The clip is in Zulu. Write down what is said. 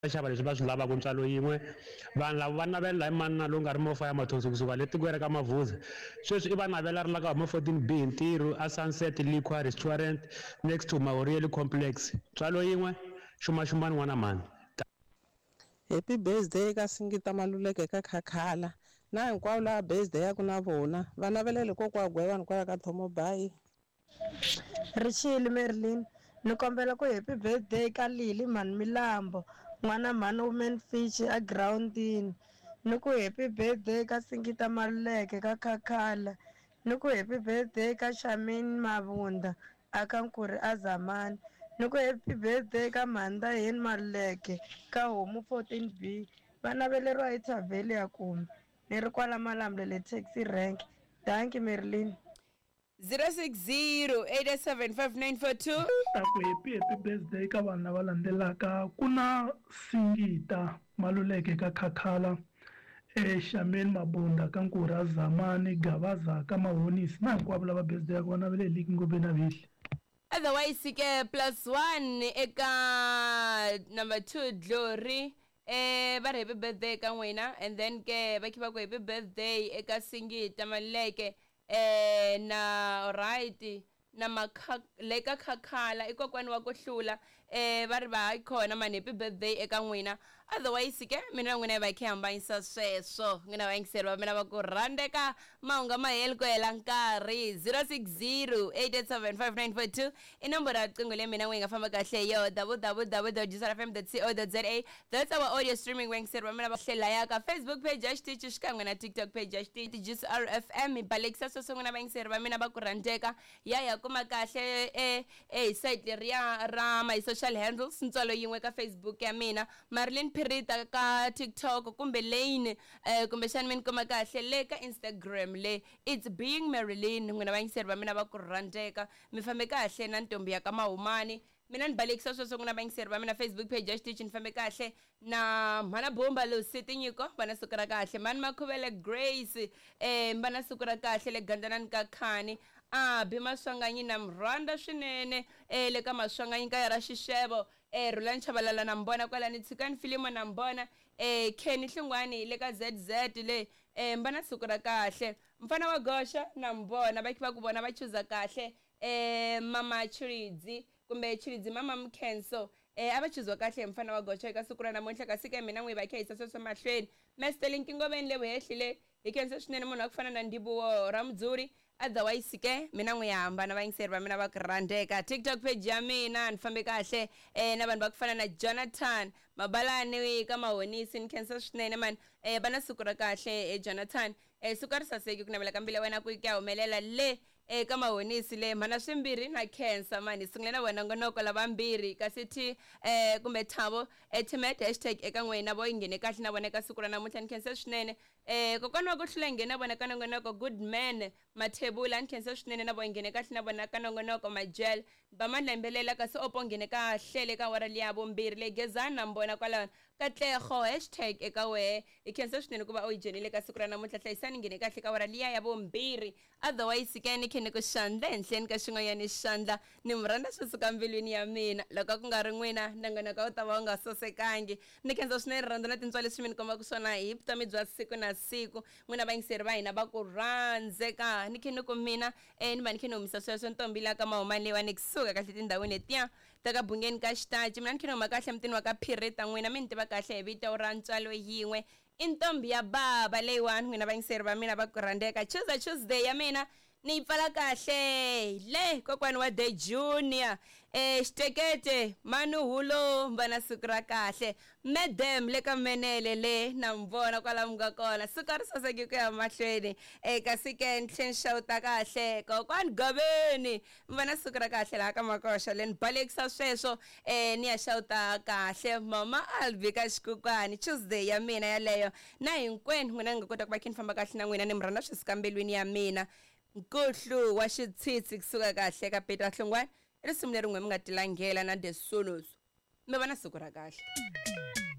xava leswi va swi lavaka ntswalo yin'we vanhu lava va navela hi mani na lowu nga ri mofa ya mathonsi kusuka le tikweni ka Mavhuza sweswi i va navela ri la ka huma 14B ntirho a Sunset Liquor Restaurant next to Maorieli Complex ntswalo yin'we xumaxumani n'wana mani. Happy birthday ka Singita Maluleke ka Khakhala na hinkwavo lava birthday yaku na vona va navelele kokwagwe vanhu kwala ka Thomo Bay. Richile Merlin ni kombela ku happy birthday ka Lili Man Milambo n'wana mhani woman fish a groundini ni ku happy birthday ka Singita Maluleke ka Khakhala ni ku happy birthday ka Shamin Mabunda aka Nkuri Azamani ni ku happy birthday ka Manda Hen Maluleke ka Homu 14B va naveleriwa hi Thaveli ya kumbe ni ri kwala Malambo le taxi rank. Thank you Merlin. 060-887-5942 happy birthday ka vanhu lava landzelaka ku na Singita Maluleke ka Khakhala Shamin Mabunda ka Nkuri Azamani Gavaza ka Mahonisi na hinkwavo lava birthday ya vona vele liki ngombe na vihle. Otherwise ke +1 eka number 2 Glory va happy birthday ka n'wina and then ke va khiva ku happy birthday eka Singita Maluleke na alright na leka Khakhala i kokwani wa ku hlula va ri va khona mani happy birthday eka n'wina. Otherwise ke mina n'wina va khe hambanyisa sweswo n'wina va yingiseriwa mina va ku rhandeka mahungu ma heli ku hela nkarhi 060-887-5942 i nomboro ya riqingho leyi mina n'wina nga famba kahle yo www.jusrfm.co.za. That's our audio streaming va yingiseriwa mina va hlela ya ka Facebook page ya Xitichi xikan'we na TikTok page ya Xitichi JusRFM i balekisa sweswo n'wina va yingiseriwa mina va ku rhandeka ya kuma kahle hi site leriya ra my social handles ntswalo yin'we ka Facebook ya mina Marilyn Pirita ka TikTok kumbe Lane kumbe xani mi kuma kahle le ka Instagram le it's being Marilyn n'wina va yingiseriwa mina va ku rhandeka mi fambe kahle na ntombi ya ka Mahumani mina ni balekisa sweswo n'wina va yingiseriwa mina Facebook page ya Xitichi ni fambe kahle na mhana bomba lo siti nyiko vana siku ra kahle mani Makhuvele Grace mbana siku ra kahle le Gandanani ka Khani Bima Swanganyi na mranda swinene le ka Maswanganyi ka ra Xixevo Rulani Chabalala na mbona kwala ni Tsikani Filimo na mbona Kenny Hlungwani le ka ZZ le mbana siku ra kahle mfana wa Gosha na mbona va khiva ku vona va chuza kahle mama Chiridzi kumbe Chiridzi mama Mkhenso ava chuzwa kahle mfana wa Gosha eka siku ra namuntlha kasi ke mina n'wi va khayisa sweswo mahlweni Mr Linkingoveni le vuhehlile hi khensa swinene munhu wa ku fana na Ndibuwo ra Mudzuri. Otherwise ke mina n'wi hambana va yingiseriwa mina va ku rhandeka TikTok page ya mina ni fambe kahle na vanhu va ku fana na Jonathan Mabalani ka Mahonisi ni khensa swinene man bana siku ra kahle Jonathan siku ri saseki ku navela ka mbila wena ku ya humelela le eka Mahonisi le mana swimbirhi na khensa mani singile na wena ngonoko lava mbirhi kasi thi kumbe Thabo Timet #eka n'wina vo nghene kahle na vona ka siku ra namuntlha ni khensa swinene kokwana wa ku hlula nghena vona ka nongonoko good man Mathebula ni khensa swinene na vo nghene kahle na vona ka nongonoko Majel ba mandlembelela kasi opo nghene kahle le ka wara liya vumbirhi le Gezani na mbona kwala Katlego #eka we i khensa swinene ku va o yijenile ka siku ra namuntlha hlayisani nghene kahle ka wara liya ya vumbirhi. Otherwise ke ni khene ku xandla henhleni ka xin'wanyana xandla ni mi rhandza swi suka mbilwini ya mina loko ku nga ri n'wina nongonoko u ta va u nga sosekangi ni khensa swinene rhandza na tintswalo leswi mi ni komba ku swona hi vutomi bya siku na siku n'wina vayingiseri va hina va ku rhandzeka ni khene ku mina ni va ni khene humisa sweswo ntombi la ka Mahumani leyiwa ni kusuka kahle tindhawini letiya ta ka Bungeni ka Xitachi mina ni khene huma kahle mutini wa ka Phirita n'wina mi ni tiva kahle hi vito ra ntswalo yin'we i ntombi ya baba leyiwani n'wina vayingiseri va mina va ku rhandeka Tuesday ya mina ni yi pfala kahle le kokwani wa The Junior Xitekete Manuhulo mbana siku ra kahle Madam le ka Menele le na mvona kwala mga kona siku ri saseki ku ya mahlweni kasi ke ntlheni xawuta kahle kokwani Gobeni mbana siku ra kahle la ka Makosha le ni balekisa sweswo ni ya xawuta kahle mama Alvi ka Xikukani Tuesday ya mina yaleyo na hinkwenu n'wina nga kota ku va khe ni famba kahle na n'wina ni mi rhandza swi suka mbilwini ya mina. Nkuhlu wa Xitshitsi kusuka kahle ka Peter Hlungwane risimu leri n'we mi nga tilangela na The Solos mi va na siku ra kahle.